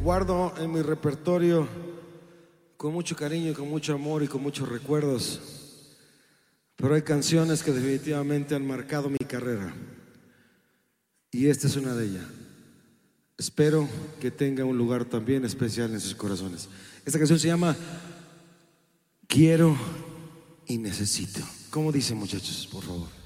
guardo en mi repertorio con mucho cariño, con mucho amor y con muchos recuerdos. Pero hay canciones que definitivamente han marcado mi carrera. Y esta es una de ellas. Espero que tenga un lugar también especial en sus corazones. Esta canción se llama Quiero y Necesito. ¿Cómo dicen, muchachos? Por favor.